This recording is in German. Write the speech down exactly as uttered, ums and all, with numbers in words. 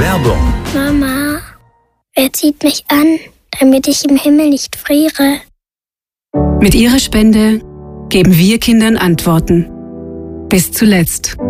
Werbung. Mama, wer zieht mich an, damit ich im Himmel nicht friere? Mit Ihrer Spende geben wir Kindern Antworten. Bis zuletzt.